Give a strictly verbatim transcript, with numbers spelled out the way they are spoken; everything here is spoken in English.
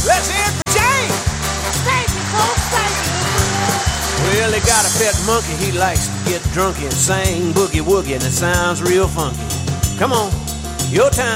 Let's hear it for James. Thank you, folks. Thank you. Well, he got a pet monkey. He likes to get drunk and sing boogie woogie, and it sounds real funky. Come on, your time.